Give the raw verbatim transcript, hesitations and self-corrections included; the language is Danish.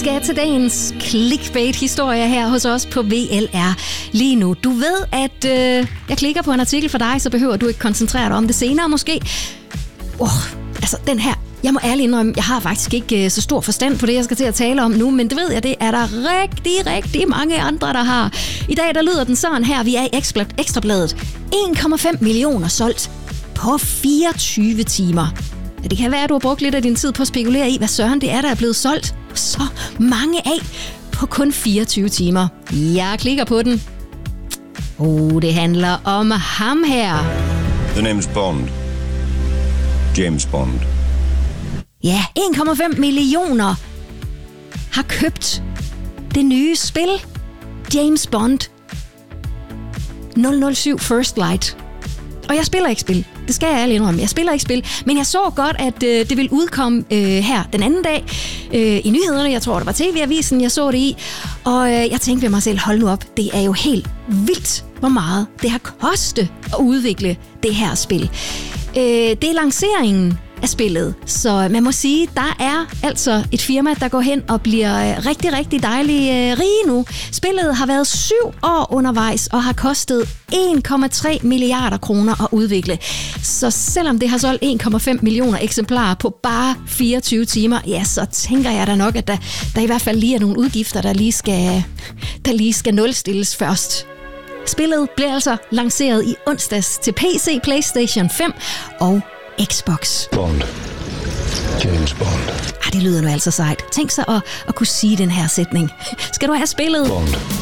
skal til dagens clickbait-historie her hos os på V L R lige nu. Du ved, at øh, jeg klikker på en artikel for dig, så behøver du ikke koncentrere dig om det senere måske. Åh, oh, altså den her, jeg må ærligt indrømme, jeg har faktisk ikke øh, så stor forstand på det, jeg skal til at tale om nu, men det ved jeg, det er der rigtig, rigtig mange andre, der har. I dag, der lyder den sådan her, vi er i Ekstrabladet. en komma fem millioner solgt på fireogtyve timer. Ja, det kan være, at du har brugt lidt af din tid på at spekulere i, hvad søren det er, der er blevet solgt så mange af på kun fireogtyve timer. Jeg klikker på den. Oh, det handler om ham her. The name's Bond. James Bond. Ja, en komma fem millioner har købt det nye spil James Bond nul nul syv First Light. Og jeg spiller ikke spil. Det skal jeg ærligt indrømme. Jeg spiller ikke spil, men jeg så godt, at øh, det ville udkomme øh, her den anden dag øh, i nyhederne. Jeg tror, det var T V-avisen, jeg så det i. Og øh, jeg tænkte ved mig selv, hold nu op, det er jo helt vildt, hvor meget det har kostet at udvikle det her spil. Øh, det er lanceringen af spillet, så man må sige, der er altså et firma, der går hen og bliver rigtig, rigtig dejlig øh, rige nu. Spillet har været syv år undervejs og har kostet en komma tre milliarder kroner at udvikle. Så selvom det har solgt en komma fem millioner eksemplarer på bare fireogtyve timer, ja, så tænker jeg da nok, at der, der i hvert fald lige er nogle udgifter, der lige skal, der lige skal nulstilles først. Spillet blev altså lanceret i onsdags til P C, PlayStation fem og Xbox. Bond. James Bond. Ah, det lyder nu altså sejt. Tænk sig at, at kunne sige den her sætning. Skal du have spillet? Bond.